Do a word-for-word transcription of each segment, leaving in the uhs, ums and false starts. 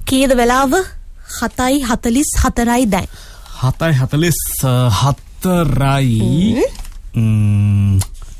කීයද වෙලාව? හතයි හතළිස් හතරයි දැන්. හතයි හතළිස් හතරයි. ම්ම්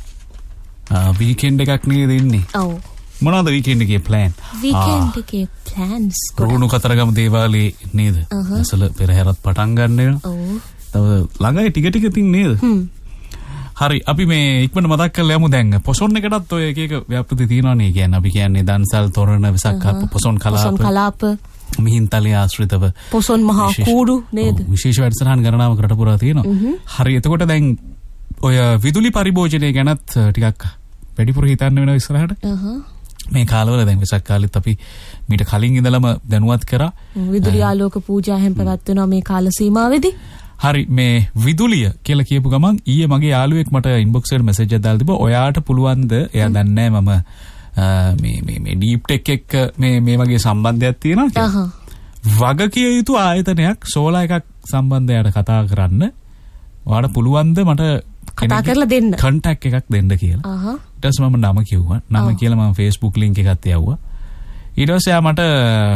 වීකෙන්ඩ් එකක් නේද ඉන්නේ? ඔව්. මොනවාද වීකෙන්ඩ් එකේ ප්ලෑන්? වීකෙන්ඩ් එකේ ප්ලෑන්ස් රුණු කතරගම දේවාලේ නේද? අසල පෙරහැරත් පටන් ගන්න වෙනවා. ඔව්. තව ළඟයි ටික ටික තින් නේද? හ්ම්. හරි අපි මේ ඉක්මනට මතක් කරලා යමු දැන් පොසොන් එකටත් ඔය එක එක ව්‍යාපෘති තියෙනවානේ කියන්නේ අපි කියන්නේ දන්සල් තොරණ විසක් පොසොන් කලාප පොසොන් කලාප මිහින්තලේ ආශ්‍රිතව පොසොන් මහා කූඩු නේද? විශේෂ වැඩසටහන් ගණනාවක් රට පුරා තියෙනවා. හරි එතකොට දැන් ඔය විදුලි පරිභෝජනය ගැනත් ටිකක් වැඩිපුර හිතන්න වෙනවා ඉස්සරහට. මේ කාලවල දැන් වෙසක් කාලෙත් අපි මීට කලින් ඉඳලම දැනුවත් කරා විදුලි ආලෝක පූජා හැම පැවැත්වෙනවා මේ කාල සීමාවෙදී. හරි මේ විදුලිය කියලා කියපු ගමන් ඊයේ මගේ යාළුවෙක් මට ඉන්බොක්ස් එකට මෙසේජ් එකක් දාලා තිබ්බා. ඔයාට පුළුවන්ද? එයා දන්නේ නැහැ මම මේ මේ මේ ඩීප් ටෙක් එක්ක මේ මේ වගේ සම්බන්ධයක් තියෙනවා කියලා. වගකිය යුතු ආයතනයක් සෝලා එකක් සම්බන්ධයට කතා කරන්න. ඔයාට පුළුවන්ද මට කතා කරලා දෙන්න? කන්ටැක්ට් එකක් දෙන්න කියලා. අහහ. ඊට පස්සේ මම නම කිව්වා. නම කියලා මම Facebook link එකක් යවුවා. ඊට පස්සේ ආ මට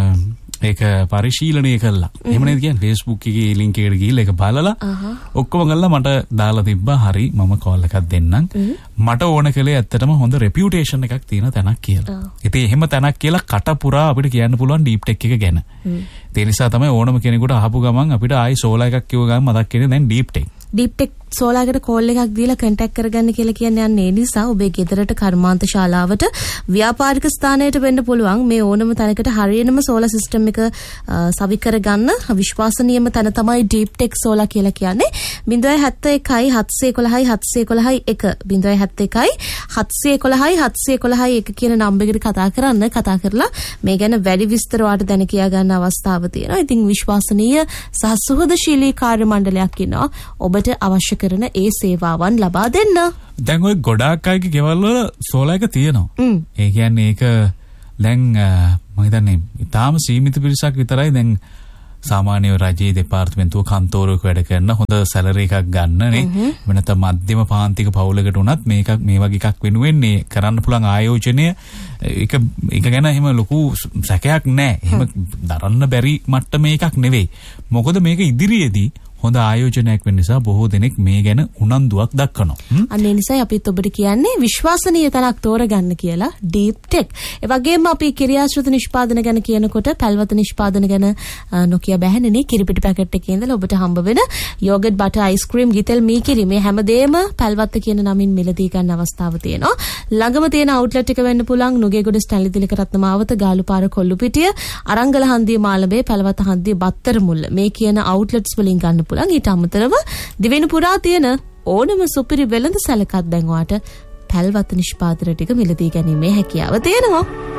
ඒක පරිශීලනය කළා. එහෙම නේද කියන්නේ Facebook එකේ link එකට ගිහිල්ලා ඒක බලලා ඔක්කොම ගල්ලා මට දාලා තිබ්බා. හරි මම call එකක් දෙන්නම්. මට ඕන කලේ ඇත්තටම හොඳ reputation එකක් තියෙන තැනක් කියලා. ඉතින් එහෙම තැනක් කියලා කට පුරා අපිට කියන්න පුළුවන් deep tech එක ගැන. ඒ නිසා තමයි ඕනම කෙනෙකුට අහපු ගමන් අපිට ආයි සෝලා එකක් කිව්ව ගමන් මතක් වෙන්නේ දැන් deep tech. deep tech සෝලාකට call එකක් දීලා කන්ටැක්ට් කරගන්න කියලා කියන්නේ යන්නේ ඒ නිසා ඔබේ ගෙදරට කර්මාන්ත ශාලාවට ව්‍යාපාරික ස්ථානයට වෙන්න පුළුවන් මේ ඕනම තැනකට හරියනම සෝලා සිස්ටම් එක සවි කරගන්න විශ්වාසනීයම තැන තමයි deep tech සෝලා කියලා කියන්නේ. zero seven one one seven one one seven one one එක zero seven one one seven one one one එක කියන නම්බර් එකට කතා කරන්න. කතා කරලා මේ ගැන වැඩි විස්තර වාට දැන කියා ගන්න අවස්ථාව තියෙනවා. ඉතින් විශ්වාසනීය සහ සුහදශීලී කාර්ය මණ්ඩලයක් ඉන්නවා ඔබට අවශ්‍ය කරන ඒ සේවාවන් ලබා දෙන්න. දැන් ඔය ගොඩාක් අයගේ ගෙවල් වල සෝලා එක තියෙනවා. ඒ කියන්නේ ඒක දැන් මම හිතන්නේ ඊටාම සීමිත පිරිසක් විතරයි දැන් සාමාන්‍ය රජයේ දෙපාර්තමේන්තුව කන්තෝරයක වැඩ කරන හොඳ සැලරි එකක් ගන්න නේ. වෙනත මධ්‍යම පාන්තික පවුලකට උනත් මේක මේ වගේ එකක් වෙනුවෙන් මේ කරන්න පුළුවන් ආයෝජනය ඒක ඒක ගැන එහෙම ලොකු සැකයක් නැහැ. එහෙම දරන්න බැරි මට්ටමේ එකක් නෙවෙයි. මොකද මේක ඉදිරියේදී හොඳ ආයෝජනයක් වෙන නිසා බොහෝ දෙනෙක් මේ ගැන උනන්දුවක් දක්වනවා. අන්න ඒ නිසා අපිත් ඔබට කියන්නේ විශ්වාසනීය තැනක් තෝරගන්න කියලා deep tech. ඒ වගේම අපි කිරියාශ්‍රිත නිෂ්පාදන ගැන කියනකොට පැල්වත නිෂ්පාදන ගැන නොකිය බැහැනේ. කිරිපිටි පැකට් එකේ ඉඳලා ඔබට හම්බ වෙන යෝගට් බටර් අයිස්ක්‍රීම් ගිතෙල් මී කිරි මේ හැමදේම පැල්වත කියන නමින් මිලදී ගන්න අවස්ථාව තියෙනවා. ළඟම තියෙන අවුට්ලට් එක වෙන්න පුළුවන් නුගේගොඩ ස්ටැන්ලි දිලක රත්නමාවත ගාලුපාර කොල්ලුපිටිය අරංගල හන්දිය මාළඹේ පැල්වත හන්දිය බත්තර මුල්ල මේ කියන අවුට්ලට්ස් වලින් ගන්න පුළුවන්. ඊට අමතරව දිවෙන පුරා තියෙන ඕනම සුපිරි වෙළඳ සැලකත් දැන් ඔයාට පැල්වත නිෂ්පාදන ටික මිලදී ගැනීමේ හැකියාව තියෙනවා.